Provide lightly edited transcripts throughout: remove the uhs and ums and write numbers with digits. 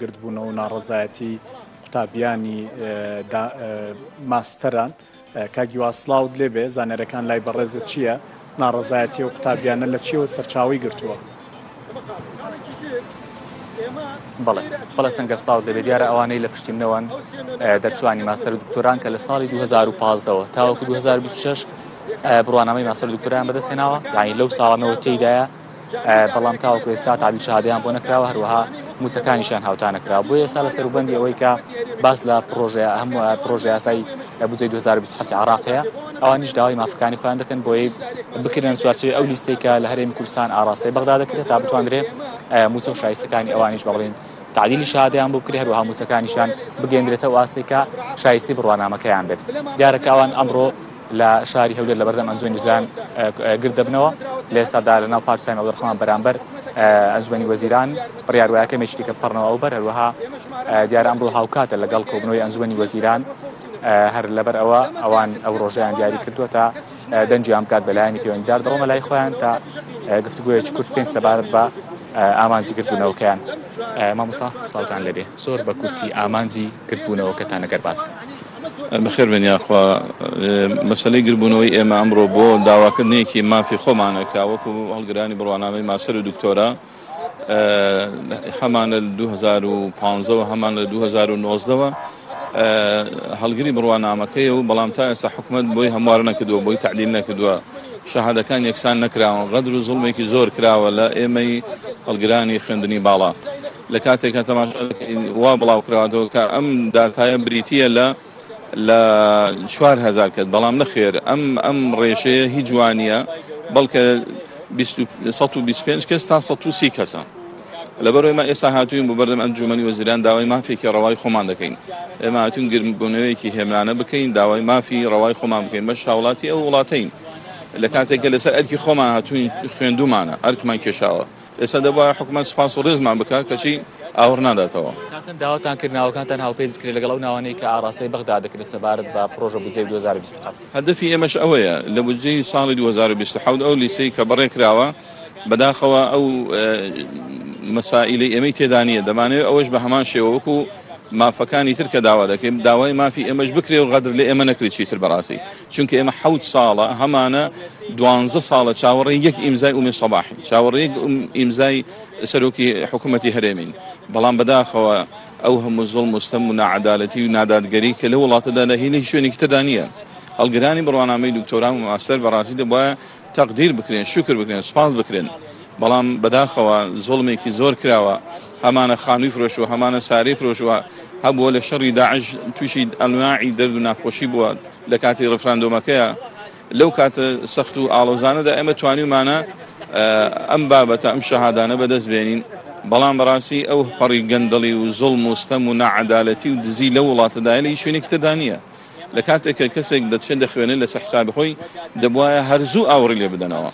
گرتبوونەوە و ناڕەزایەتی قوتابیانی ماستەران کاگیوا سڵاوت لێبێ زانێرەکان لای بەڕێزت چییە ناڕەزایەتی و قوتابیانە لە چیەوە سەرچاوی گرتووە؟ بەڵێ سەنگەر ساڵ دەبێت دیارە ئەوانەی لە پشتیمنەوەن دەرچوانی ماستەر و دکتۆران کە لە ساڵی 2015ەوە تاوەکو 2026 بڕوانامەی ماستەر و دکتۆران بەدەستهێناوە یعنی لەو ساڵانەوە تێیدایە بەڵام تاوەکو ئێستا تعدیل شەهادەیان بۆ نەکراوە هەروەها موچەکانیشان هاوتا نەکراوە بۆ ئێستا لە سەروبەندی ئەوەی کە باس لە پرۆژە یاسای بودجەی 2027 عراقەیە ئەوانیش داوای مافەکانی خۆیان دەکەن بۆی بکردن چوارچێوەی ئەو لیستەی کە لە هەرێمی کوردستان ئاڕاستەی بەغدا دەکرێت تا بتوانرێت موچە و شایستەکانی ئەوانیش بەڵێن تعدیلی شەهادەیان بۆ بکرێت هەروەها موچەکانیشان بگەێنرێتەوە ئاستی کە شایستی بڕوانامەکەیان بێت دیارە ئەوان ئەمڕۆ لە شاری هەولێر لە بەردەم ئەنجومەنی وەزیران گرت دەبنەوە لە ئێستادا لەناو پارچای عەبدوڕەحمان بەرامبەر ئەنجومەنی وەزیران بڕیاروایەکە مێشتێکە بپەڕنەوە ئەوبەر هەروەها دیارە ئەمڕۆ هاوکاتە لەگەڵ کۆبنەوەی ئەنجومەنی وەزیران هەر لەبەر ئەوە ئەوان ئەو ڕۆژەیان دیاری کردووە تا دەنجی ئەم کات بەلایانی پەیوەندیدار دەڕۆمە لای خۆیان تا گفتوگویەکی کورت بکەین سەبارەت بە ئامانجی کردبوونەوەکەیان مامۆستا سڵاوتان لەبێ زۆر بە کورتی ئامانجی کردبوونەوەکەتان ئەگەر باس بەخێر بێن یاخوا مەسەلەی گربوونەوەی ئێمە ئەمڕۆ بۆ داواکردنێکی مافی خۆمانە کە وەکو هەڵگرانی بڕوانامەی ماستەر و دکتۆرا هەمانە لە 2015ەوە هەمان لە 2019ەوە هەڵگری بڕوانامەکەی و بەڵام تا ئێستا حکومەت بۆی هەموار نەکردووە بۆی تعدیل نەکردووە شەهادەکان یەکسان نەکراوە غەدر و زوڵمێکی زۆر کراوە لە ئێمەی هەڵگرانی خوێندنی باڵا لە کاتێکە تەماشا وا بڵاو کراوەتەوە کە ئەم دارتایە بریتیە لە 4000 کەس بەڵام نەخێر ئەم ڕێژەیە هیچ جوانیە بەڵکە 125 کەس تا 130 کەسە لەبەرەوەی ئێمە ئێستا هاتووین بۆ بەردەم ئەنجومەنی وەزیران داوای مافێکی ڕەوای خۆمان دەکەین ئێمە هاتوین گرتبوونەوەیەکی هێمنانە بکەین داوای مافی ڕەوای خۆمان بکەین بەش هاوڵاتی ئەو وڵاتەین لە کاتێکە لەسەر ئەرکی خۆمان هاتووین خوێندومانە ئەرکمان کێشاوە ئێستا دەبوایە حکومەت سوپاس و ڕێزمان بکات کەچی ئاور ناداتەوە چەند داواتان کردناوەکانتان هاوپێچ بکرێت لەگەڵ ئەو ناوانەی کە ئاڕاستەی بەغدا دەکرێت سەبارەت بە پرۆژە بودجەی 2027 هەدەفی ئێمەش ئەوەیە لە بودجەی ساڵی 2027 ئەو لیستەی کە بەڕێکراوە بەداخەوە ئەو مەسائلەی ئێمەی تێدا نیە دەمانەوێت ئەوەش بە هەمان شێوە وەکو مافەکانی تر کە داوا دەکەین داوای مافی ئێمەش بکرێ و غەدر لێ ئێمە نەکرێت چیتر بەڕاستی چونکە ئێمە 7 ساڵە هەمانە 12 ساڵە چاوەڕێی یەک ئیمزای ئومێ سەباحی چاوەڕێی ئیمزای سەرۆکی حکوومەتی هەرێمین بەڵام بەداخەوە ئەو هەموو زوڵم مستەم و نەعەدالەتی و نادادگەری کە لە وڵاتەدا لە هینەی شوێنێکی تردا نییە هەڵگرانی بڕوانامەی دکتۆران و ماستەر بەڕاستی دەبوایە تەقدیر بکرێن شکر بکرێن سپاس بکرێن بەڵام بەداخەوە زوڵمێکی زۆر کراوە هەمانە خانووی فرۆشوە هەمانە ساری فرۆشوە هەبووە لە شەڕی داعش تووشی ئەنواعی دەرد و ناخۆشی بووە لە کاتی ڕفراندۆمەکەیە لەو کاتە سەخت و ئاڵۆزانەدا ئێمە توانیمانە ئەم بابەتە ئەم شەهادانە بەدەست بێنین بەڵام بەڕاستی ئەو پەڕی گەندەڵی و زوڵم و ستەم و نەعەدالەتی و دزی لە وڵاتەدایە لە شوێنێکی تردا نییە لە کاتێککە کەسێک دەچێت دەخوێنێت لەسەر حسابی خۆی دەبوایە هەرزوو ئاوڕی لێ بدەنەوە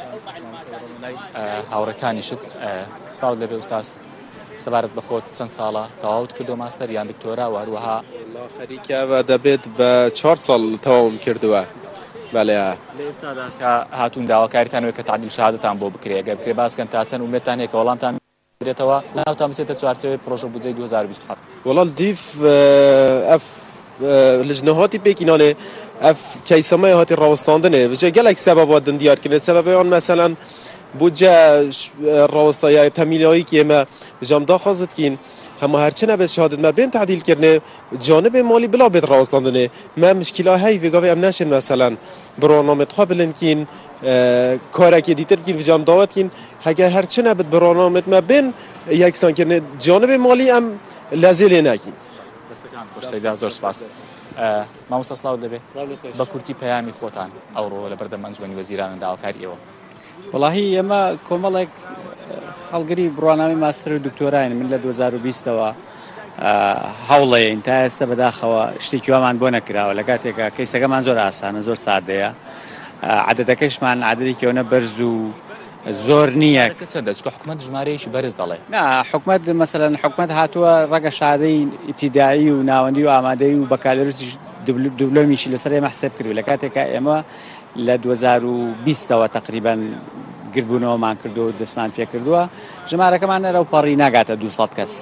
هاوڕەکانیشت سڵاو لەبێ ئوستاز سەبارەت بە خۆت چەند ساڵە تەواوت کردو ماستەر یان دکتۆرا و هەروەها خەریکە دەبێت بە 4 ساڵ تەواوم کردووە بەڵێ لە ئێستادا کە هاتوون داواکاریتانەوەی کە تعدیل شەهادەتان بۆ بکرێ گەر پێ باسکەن تا چەند ئومێدتان هەیە کە وەڵامتان درێتەوە ناوتان بچێتە چوارچێوەی پرۆژە بودجەی 2027 وەڵام دیف ئەف لجنەهاتی پێکینانێ ئەف کەیسەمەی هاتی ڕاوەستاندنێ بجێ گەلێک سەبەبات دیارکردن سەبەبەیان مەسەلەن بودجە ڕاوەستایە تەمیلایی کە ئێمە بژام داخوازت کین هەموو هەرچی نەبێت شهادت ما بێن تعدیلکردنێ جانب مالی بلا بێت ڕاوەستاندنێ ما مشکلا هەی وێگاوی ئەم نەشن مەسەلەن بڕۆنامەت خوا بلن کین کارێکی دیتر بکین بژام داوت کین هەگەر هەرچی نەبێت بڕۆنامەت ما بێن یەکسانکردنێ جانب مالی ئەم لەزێ لێ ناکین سەیدا زۆر سپاس مامۆستا سڵاو دەبێت بە کورتی پەیامی خۆتان ئەوڕۆ لە بەردەم ئەنجومەنی وەزیرانە داواکاری ئێوە وەڵاهی ئێمە کۆمەڵێک هەڵگری بڕوانامی ماستەر و دکتۆراین من لە 2020ەوە هەوڵەیەین تا ئێستا بەداخەوە شتێکی وامان بۆ نەکراوە لە کاتێکە کەیسەکەمان زۆر ئاسانە زۆر سادەیە عەدەدەکەشمان عەدەدێکیەوە بەرز و زۆر نییە چەندە چکە حکومەت ژمارەیەکی بەرز دەڵێ نا حکومەت مەسەلەن حکومەت هاتووە ڕەگە شادەی ئیبتیدایی و ناوەندی و ئامادەی و بەکالۆرسی دوبلۆمیشی لەسەر ئێمە حساب کردو لە کاتێکە ئێمە لە 2020ەوە تقریبا گربوونەوەمان کردو و دەستمان پێ کردووە ژمارەکەمان نەرە و پەڕی ناگاتە 200 کەس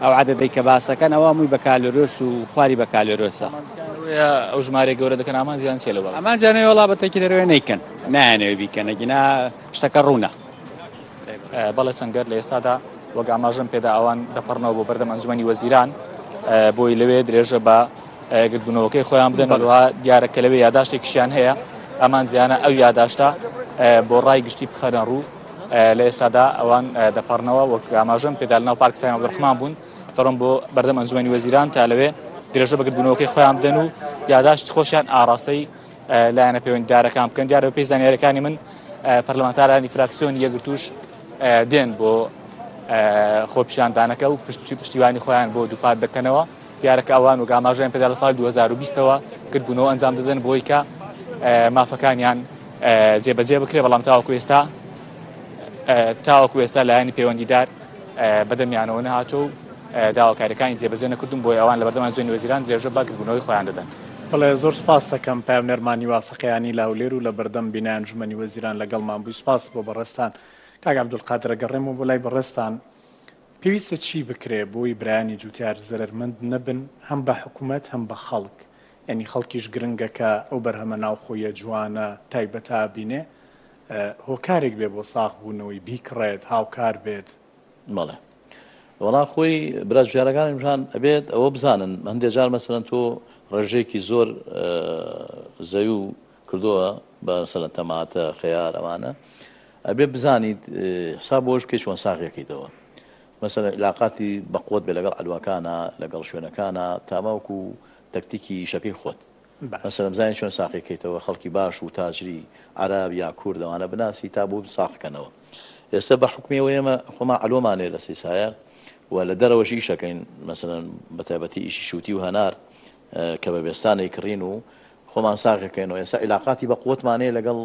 ئەو عەدەدەی کە باسەکەن ئەوە هەمووی بە کالۆرۆس و خواری بە کالۆرۆسە. ئەو ژمارە گەورە دەکەن ئامانجیان چێ لەوە؟ ئامانجیانەوەی وەڵابەتێکی دەروێ نەیکەن، نایانەوێ بیکەن، ئەگینا شتەکە ڕوونە. بەڵێ سەنگەر لە ئێستادا وەک ئاماژەم پێدا ئەوان دەپەڕنەوە بۆ بەردەم ئەنجومەنی وەزیران بۆی لەوێ درێژە بە گردبوونەوەکەی خۆیان بدەن بەڵوا دیارە کە لەوێ یاداشتێکیشیان هەیە ئەمان جیانە ئەو یاداشتە بۆ ڕای گشتی بخەنە ڕوو لە ئێستادا ئەوان دەپەڕنەوە وەک ئاماژەم پێدا لەناو پارک سایمە عەبدوڕەحمان بوون تەڕۆم بۆ بەردەم ئەنجومەنی وەزیران تا لەوێ درێژە بە گردبوونەوەکەی خۆیان بدەن و یاداشتی خۆشیان ئاڕاستەی لایەنە پەیوەندیدارەکان بکەن. دیارە پێی زانیاریەکانی من پەرلەمانتارانی فراکسیۆن یەکگرتووش دێن بۆ خۆپیشاندانەکە و پشتیوانی خۆیان بۆ دووپات دەکەنەوە. دیارەکە ئەوان و ئاماژەیان پێدا لە ساڵی 2020ەوە کردبوونەوە ئەنجام دەدەن بۆی کە مافەکانیان جێبەجێ بکرێ، بەڵام تاوەکو ئێستا لایەنی پەیوەندیدار بەدەمیانەوە نەهاتۆ و داواکاریەکانی جێبەجێ نەکردوون بۆی ئەوان لە بەردەم ئەنجومەنی وەزیران درێژە بە کردبوونەوەی خۆیان دەدەن. بەڵێ زۆر سپاس دەکەم پایونەرمانی وافقیانی لاولێر و لە بەردەم بینای ئەنجومەنی وەزیران لەگەڵمان بووی. سپاس بۆ بەڕێستان. کاک عەبدولقادر ئەگەڕێم و بۆ لای بەڕێستان پێویستە چی بکرێ بۆی برایانی جوتیار زەرمەند نەبن هەم بە حکوومەت هەم بە خەڵک، یعنی خەڵکیش گرنگە کە ئەو بەرهەمە ناوخۆیە جوانە تایبەتە بینێ هۆکارێک بێ بۆ ساغ بوونەوەی بیکڕێت هاوکار بێت. بەڵێ وەڵا خۆی برا ژێرەکانیشان ئەبێت ئەوە بزانن هەندێک جار مەسەلەن تۆ ڕێژەیەکی زۆر زەوی و کردووە بە سەلەن تەماتە خەیار ئەوانە ئەبێ بزانیت حساب بۆش بکەیت چۆن ساغیەکەیتەوە. مەسەلەن علاقاتی بەقوت بێ لەگەڵ عەدوەکانە لەگەڵ شوێنەکانە تاماوەکو تەکتیکی شەکەی خۆت. مەسەلەن بزانین چۆن ساغیەکەیتەوە خەڵکی باش و تاجری عەراب یا کورد ئەوانە بناسی تا بۆ ساغکەنەوە. ئێستا بە حکومیەوە ئێمە خۆمان عەلوەمانێ لە سیسایە و لە دەرەوەش ئیشەکەین مەسەلەن بەتایبەتی ئیشی شووتی و هەنار کە بە بێستانەی کڕین و خۆمان ساغەکەینەوە. ئێستا علاقاتی بە قوتمانەیە لەگەڵ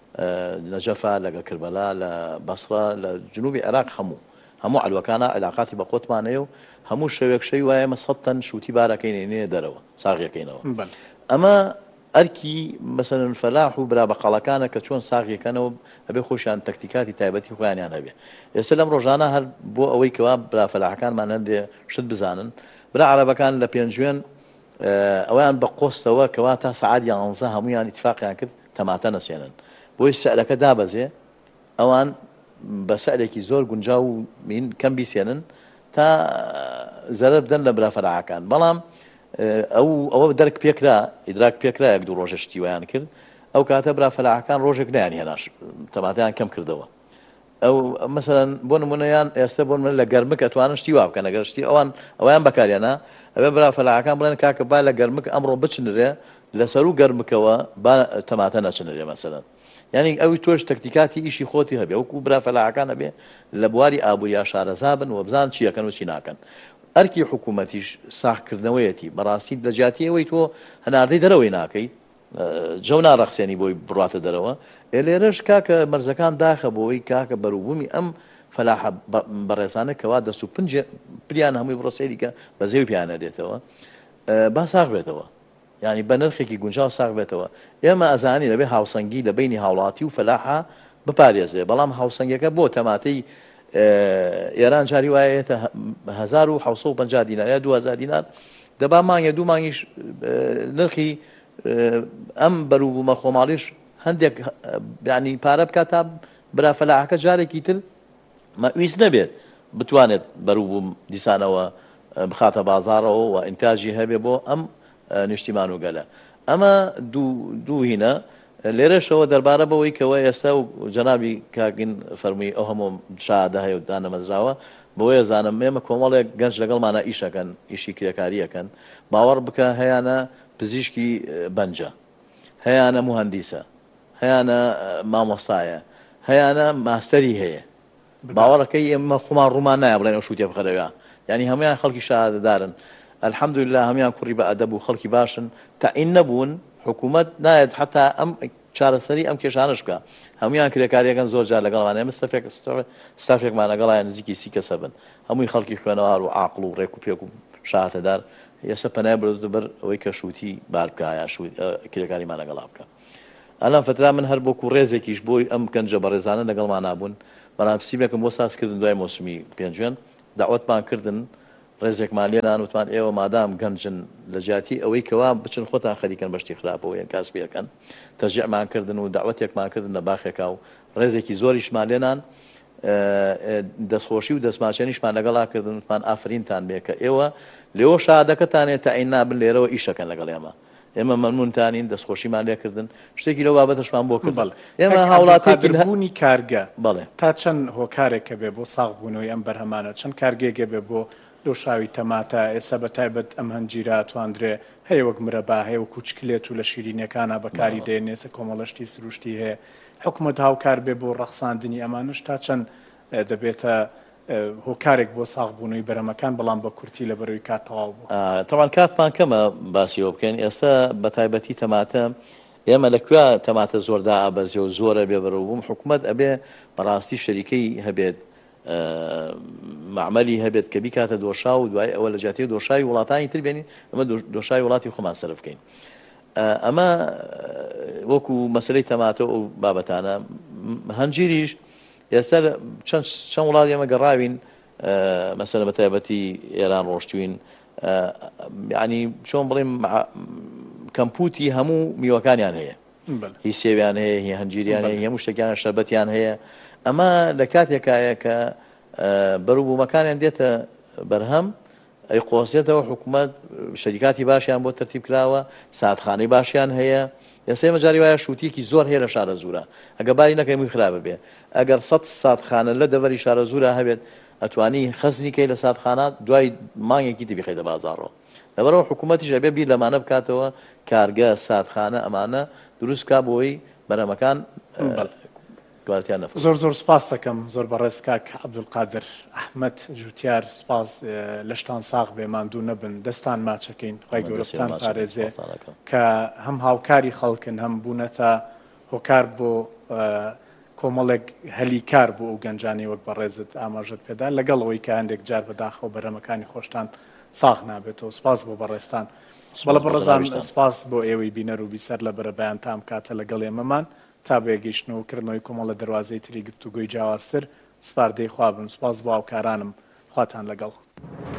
نەجەفا لەگەڵ کربەلا لە بەسڕە لە جنوبی عێراق هەموو عەلوەکانە علاقاتی بە قوتمانەیە و هەموو شەوێک شەوی وایە ئێمە 100 تەن شووتی بارەکەینێنێ دەرەوە ساغیەکەینەوە. ئەمە ئەرکی مەسەلەن فەلاح و برا بەقاڵەکانە کە چۆن ساغیەکەنەوە ئەبێ خۆشیان تەکتیکاتی تایبەتی خۆیانیان هەبێ. ئێستا لەم ڕۆژانە هەر بۆ ئەوەی کەوا برا فەلاحەکانمان هەندێ شت بزانن برا عەرەبەکان لە پێنجوێن ئەویان بە قۆستەوە کەوا تا سەعات 11 هەمویان ئیتفاقیان کرد تەماتە نەسێنن بۆی سەعرەکە دابەزێ ئەوان بە سەعرێکی زۆر گونجاو و کەم بیسێنن تا زەرەر بدەن لە برا فەلاحەکان. بەڵام ئەوە دەرک پێکرا ئیدراک پێکرا یەک دوو ڕۆژە شتیوایان کرد ئەو کاتە برا فەلاحەکان ڕۆژێک نیان هێناش تەماتیان کەم کردەوە. ئەو مەسەلەن بۆ نمونەیان ئێستا بۆ نمونە لە گەرمک ئەتوانن شتی وا بکەن ئەگەر شتی ئەویان بەکاریانە ئەوێ برا فەلاحەکان بڵێن کاکە با لە گەرمک ئەمڕۆ بچنرێ لەسەر و گەرمکەوە با تەماتە نەچنرێ مەسەلەن. یعنی ئەوی تۆش تەکتیکاتی ئیشی خۆتی هەبێ وەکو برا فەلاحەکان هەبێ لە بواری ئابووریا شارەزا بن و بزان چی ئەکەن و چی ناکەن. ئەرکی حکوومەتیش ساغکردنەوەیەتی بەڕاستی لە جیاتیەوەی تۆ هەناردەی دەرەوەی ناکەیت جەو ناڕەخسێنی بۆی بڕاتە دەرەوە. لێرەش کاکە مەرزەکان داخە بۆەوەی کاکە بەروبوومی ئەم فەلاحە بەڕێزانە کەوا دەست و پلیان هەمووی بڕۆسەیری کە بە زێوی پیانە دێتەوە با ساغ بێتەوە، ینی بە نرخێکی گونجاو ساغ بێتەوە. ئێمە ئەزانی لەبێ هاوسەنگی لە بینی هاوڵاتی و فەلاحە بپارێزێ، بەڵام هاوسەنگەکە بۆ تەماتەی ئێران جاری وایەتە 1750 دینار یا 2000 دینار دەبا مانگە دوو مانگیش نرخی ئەم بەروبوومە خۆماڵیش هەندێک ینی پارە بکات تا برا فەلاحەکە جارێکی تر ویست نەبێت بتوانێت بەروبووم دیسانەوە بخاتە بازارەوە و ئینتاژی هەبێ بۆ ئەم نیشتیمان و گەلە. ئەمە دوو هینە لێرەشەوە دەربارە بەوەی کەوە ئێستا و جەنابی کاگین فەرمووی ئەو هەموو شادە هەیە و دانەمەزراوە بۆیە زانم ئێمە کۆمەڵێک گەنج لەگەڵمانە ئیشەکەن ئیشی کرێکاریەکەن باوەڕ بکە هەیانە پزیشکی بەنجە، هەیانە موهەندیسە، هەیانە مامۆستایە، هەیانە ماستەری هەیە. باوەڕەکەی ئێمە خۆمان ڕوومان نایە بڵێن ئەو شووتێ بخەرەوە، ینی هەمویان خەڵکی شادەدارن الحەمدولله هەمویان کوڕی بە ئەدەب و خەڵکی باشن تەعین نەبوون حکوومەت نایەت حتا ئەم چارەسەری ئەم کێشانش بکە. هەمویان کرێکاریەکەن زۆر جار لەگەڵمان ئێمە ستافێکمان لەگەڵایان نزیکی 30 کەسە بن هەمووی خەڵکی خوێنەوار و عاقڵ و ڕێک و پێک و شاتەدار ئێستا پەنای بردو بەر ئەوەی کە شووتی بار بکایە کرێکاریمان لەگەڵا بکە. ئەلان فترا من هەر بۆکو ڕێزێکیش بۆی ئەم گەنجە بەڕێزانە لەگەڵمان نابوون بەڵام سیمێکم بۆ سازکردن دوای مۆسمی پێنجوێن داوەتمان کردن ڕێزێکمان لێنان وتمان ئێوە مادام گەنجن لە جیاتی ئەوەی کەوا بچن خۆتان خەریکەن بەشتی خراپەوە یان کاسبیەکەن تەشجیعمان کردن و دعوەتێکمان کردن لە باخێکا و ڕێزێکی زۆریشمان لێنان دەستخۆشی و دەستماچێنیشمان لەگەڵا کردن وتمان ئافرینتان بێ کە ئێوە لێەوە شادەکەتانێت تەعین نابن لێرەوە ئیشەکەن لەگەڵ ئێمە مەمنونتانین دەستخۆشیمان لێ کردن شتێکی لەو بابەتەشمان بۆ کرد ئێمە هاوڵاتیبوونی کارگە بەڵێ تا چەند هۆکارێکە بێ بۆ ساغبوونەوەی ئەم بەرهەمانە چەند کارگێکە بێ بۆ لەو شاوی تەماتە ئێستا بە تایبەت ئەم هەنجیرا توانندرێ هەیە وەک مرەبا هەیە و کوچکلێت و لە شیرینەکانە بەکاری دێنێسە کۆمەڵەشتی سروشتی هەیە حکومت هاوکار بێ بۆ ڕەخساندنی ئەمانش تا چەند دەبێتە هۆکارێک بۆ ساغبوونەوەی بەرەمەکان بەڵام بە کورتی لە بەرەوەی کات تەواو بوو تەوان کاتمان کەمە باسیەوە بکەین ئێستا بە تایبەتی تەماتە ئێمە لەکوێ تەماتە زۆردا ئابەزیە و زۆرە بێ بەرەوە بووم حکومت ئەبێ بەڕاستی شەریکەی هەبێت معمەلی هەبێت کە بیکاتە دۆشا و دوای ئەوە لە جیاتی دۆشاوی وڵاتانی تر بێنین ئەمە دۆشاوی وڵاتی خۆمان سەرف بکەین ئەمە وەکو مەسلەی تەماتە و بابەتانە هەنجیریش ئێستا چەند وڵات ئێمە گەڕاوین مەسەلە بە تایبەتی ئێران ڕۆشتوین یعنی چۆن بڵێم کەمپوتی هەموو میوەکانیان هەیە هی سێویان هەیە هی هەنجیریان هەیە هەموو شتێکیان شەربەتیان هەیە ئەمە لە کاتێکایە کە بەروبوومەکانیان دێتە بەرهەم ئەی قۆسیێتەوە حکوومەت شەریکاتی باشیان بۆ تەرتیب کراوە ساتخانەی باشیان هەیە ئێستا مەجاری وایە شووتیەکی زۆر هەیە لە شارە زورە ئەگە باری نەکەی مووی خراپە بێ ئەگەر 100 ساتخانە لە دەڤەری شارە زورە هەبێت ئەتوانی خەزنیکەی لە ساتخانات دوای مانگێکی تبیخیتە بازاڕۆ لەبەرەوە حکوومەتیش ئەبێ بیر لەمانە بکاتەوە کارگە ساتخانە ئەمانە دروست کا بۆی بەرەمەکان زۆر زۆر سپاس دەکەم زۆر بەڕێز کاک عەبدولقادر ئەحمەد جوتیار سپاس لەشتان ساغ بێ ماندوو نەبن دەستان ماچەکەین خی گەورەتان پارێزێ کە هەم هاوکاری خەڵکن هەم بوونەتە هۆکار بۆ کۆمەڵێک هەلیکار بۆ ئەو گەنجانی وەک بەڕێزت ئاماژت پێدا لەگەڵەوەی کە هەندێک جار بەداخەوە بەرەمەکانی خۆشتان ساغ نابێتەوە سپاس بۆ بەڕێستان بەڵە بەڕێزان سپاس بۆ ئێوەی بینەر و بیسەر لە بەرەبەیان تام کاتە لەگەڵ ئێمەمان تا بێگەیشتنەوەکردنەوەی کۆمەڵە دەواازەی تری گفتوگۆی جیاوازتر سپاردەی خوابن سپاس بۆ هاوکارانم خواتان لەگەڵ